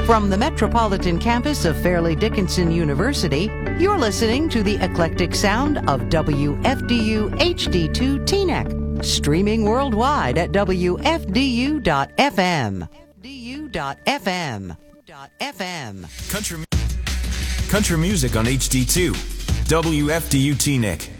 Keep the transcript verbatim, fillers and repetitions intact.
From the metropolitan campus of Fairleigh Dickinson University, you're listening to the eclectic sound of W F D U H D two Teaneck, streaming worldwide at W F D U dot F M. F D U dot F M. F M. Country, country music on H D two, W F D U Teaneck.